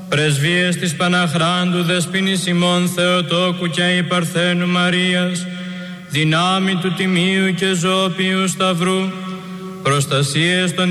πρεσβείες της Παναχράντου Δεσποινής ημών Θεοτόκου και η Παρθένου Μαρίας, δυνάμει του Τιμίου και Ζωοποιού Σταυρού, προστασίες των